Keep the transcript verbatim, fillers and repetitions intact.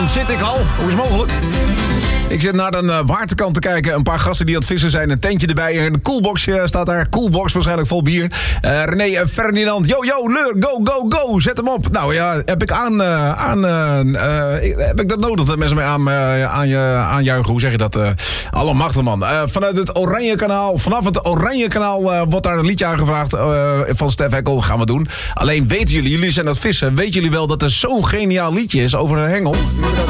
dan zit ik al. Hoe is het mogelijk? Ik zit naar een uh, waterkant te kijken. Een paar gasten die aan het vissen zijn. Een tentje erbij. Een coolbox uh, staat daar. Coolbox waarschijnlijk vol bier. Uh, René uh, Ferdinand. Yo, yo, Leur. Go, go, go. Zet hem op. Nou ja, heb ik aan... Uh, aan uh, uh, heb ik dat nodig dat mensen mij aan, uh, aan je aanjuichen? Hoe zeg je dat? Uh, Allemachtig man. Uh, vanuit het Oranje Kanaal. Vanaf het Oranje Kanaal uh, wordt daar een liedje aangevraagd uh, van Stef Hekkel. Gaan we doen. Alleen weten jullie, jullie zijn aan het vissen. Weten jullie wel dat er zo'n geniaal liedje is over een hengel?